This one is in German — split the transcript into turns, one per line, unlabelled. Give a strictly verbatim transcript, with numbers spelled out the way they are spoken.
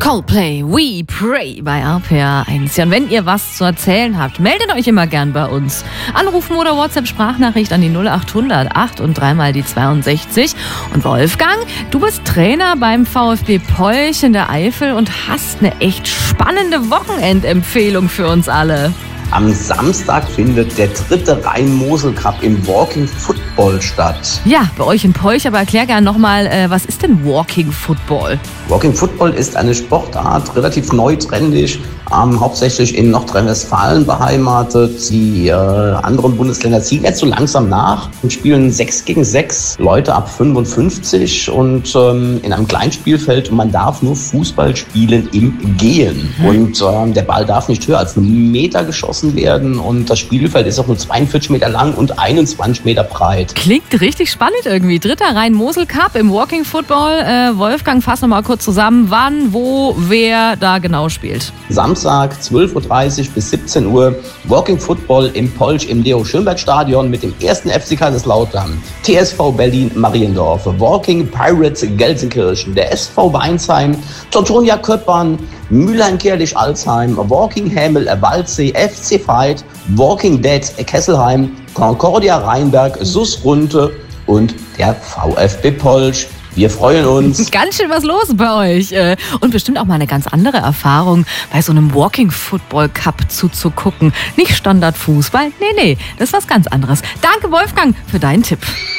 Coldplay, We Pray bei R P R eins. Ja, und wenn ihr was zu erzählen habt, meldet euch immer gern bei uns. Anrufen oder WhatsApp-Sprachnachricht an die null acht hundert acht und dreimal die zweiundsechzig. Und Wolfgang, du bist Trainer beim VfB Polch in der Eifel und hast eine echt spannende Wochenendempfehlung für uns alle.
Am Samstag findet der dritte Rhein-Mosel-Cup im Walking Football statt.
Ja, bei euch in Polch, aber erklär gerne nochmal, äh, was ist denn Walking Football?
Walking Football ist eine Sportart, relativ neu, trendig, ähm, hauptsächlich in Nordrhein-Westfalen beheimatet. Die äh, anderen Bundesländer ziehen jetzt so langsam nach und spielen sechs gegen sechs, Leute ab fünfundfünfzig und ähm, in einem Kleinspielfeld. Und man darf nur Fußball spielen im Gehen. Mhm. Und ähm, der Ball darf nicht höher als einen Meter geschossen werden. Und das Spielfeld ist auch nur zweiundvierzig Meter lang und einundzwanzig Meter breit.
Klingt richtig spannend irgendwie. Dritter Rhein-Mosel-Cup im Walking Football. Äh, Wolfgang, fass noch mal kurz zusammen, wann, wo, wer da genau spielt.
Samstag, zwölf Uhr dreißig bis siebzehn Uhr, Walking Football im Polch im Leo-Schönberg-Stadion mit dem ersten F C Kaiserslautern, T S V Berlin-Mariendorf, Walking Pirates Gelsenkirchen, der S V Weinsheim, Teutonia Köppern, Mülheim-Kerlich-Alzheim, Walking Hämel-Waldsee, F C Veit, Walking Dead Kesselheim, Concordia Rheinberg, S U S Runte und der VfB Polch. Wir freuen uns.
Ganz schön was los bei euch. Und bestimmt auch mal eine ganz andere Erfahrung, bei so einem Walking Football Cup zuzugucken. Nicht Standardfußball, nee, nee, das ist was ganz anderes. Danke, Wolfgang, für deinen Tipp.